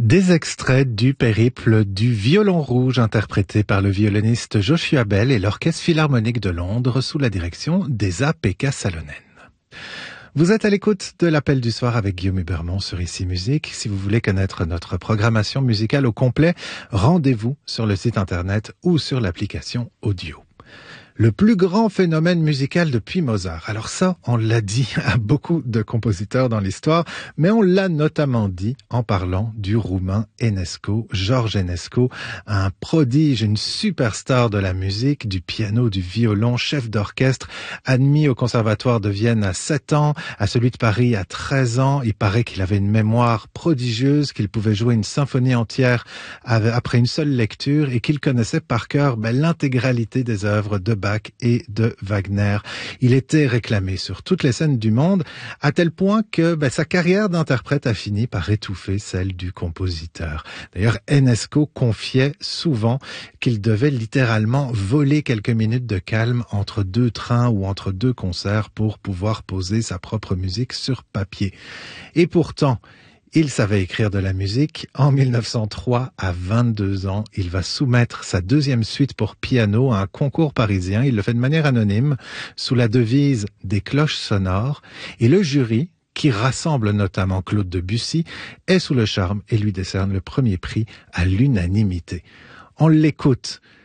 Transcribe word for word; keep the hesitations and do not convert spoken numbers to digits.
Des extraits du périple du violon rouge interprété par le violoniste Joshua Bell et l'Orchestre Philharmonique de Londres sous la direction d'Esa-Pekka Salonen. Vous êtes à l'écoute de l'Appel du soir avec Guillaume Hubermont sur Ici Musique. Si vous voulez connaître notre programmation musicale au complet, rendez-vous sur le site internet ou sur l'application audio. Le plus grand phénomène musical depuis Mozart. Alors ça, on l'a dit à beaucoup de compositeurs dans l'histoire, mais on l'a notamment dit en parlant du roumain Enescu, George Enescu, un prodige, une superstar de la musique, du piano, du violon, chef d'orchestre, admis au conservatoire de Vienne à sept ans, à celui de Paris à treize ans. Il paraît qu'il avait une mémoire prodigieuse, qu'il pouvait jouer une symphonie entière après une seule lecture et qu'il connaissait par cœur ben, l'intégralité des œuvres de Bach et de Wagner. Il était réclamé sur toutes les scènes du monde, à tel point que ben, sa carrière d'interprète a fini par étouffer celle du compositeur. D'ailleurs, Enescu confiait souvent qu'il devait littéralement voler quelques minutes de calme entre deux trains ou entre deux concerts pour pouvoir poser sa propre musique sur papier. Et pourtant, il savait écrire de la musique. En mille neuf cent trois, à vingt-deux ans, il va soumettre sa deuxième suite pour piano à un concours parisien. Il le fait de manière anonyme, sous la devise des cloches sonores. Et le jury, qui rassemble notamment Claude Debussy, est sous le charme et lui décerne le premier prix à l'unanimité. On l'écoute